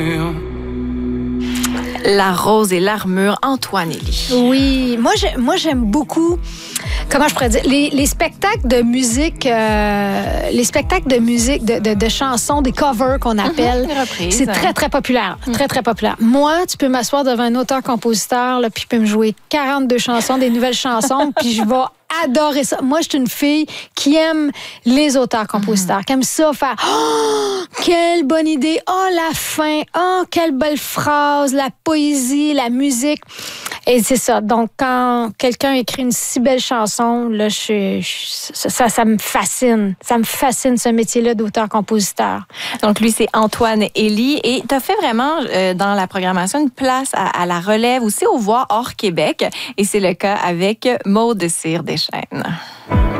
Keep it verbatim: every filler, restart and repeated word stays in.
l'armure. La rose et l'armure, Antoine Élie. Oui, moi, j'ai, moi j'aime beaucoup, comment je pourrais dire, les, les spectacles de musique, euh, les spectacles de musique, de, de, de chansons, des covers qu'on appelle. Mm-hmm, les reprises. C'est très, très populaire. Mm-hmm. Très, très populaire. Moi, tu peux m'asseoir devant un auteur-compositeur, là, puis tu peux me jouer quarante-deux chansons, des nouvelles chansons, puis je vais adorer ça. Moi, je suis une fille qui aime les auteurs-compositeurs, mm-hmm. qui aime ça faire « Oh, quelle bonne idée! Oh, la fin! Oh, quelle belle phrase! La poésie, la musique! » Et c'est ça. Donc, quand quelqu'un écrit une si belle chanson, là, je, je, ça, ça, ça me fascine. Ça me fascine, ce métier-là d'auteur-compositeur. Donc, lui, c'est Antoine Élie. Et tu as fait vraiment, euh, dans la programmation, une place à, à la relève, aussi aux voix hors Québec. Et c'est le cas avec Maude Cyr Deschênes.